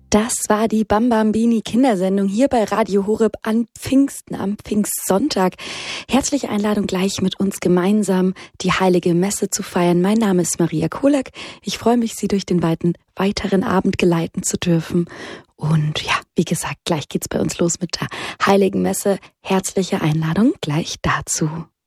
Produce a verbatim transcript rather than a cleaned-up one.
Das war die Bambambini Kindersendung hier bei Radio Horeb an Pfingsten, am Pfingstsonntag. Herzliche Einladung, gleich mit uns gemeinsam die Heilige Messe zu feiern. Mein Name ist Maria Kolak. Ich freue mich, Sie durch den weiten, weiteren Abend geleiten zu dürfen. Und ja, wie gesagt, gleich geht's bei uns los mit der Heiligen Messe. Herzliche Einladung gleich dazu.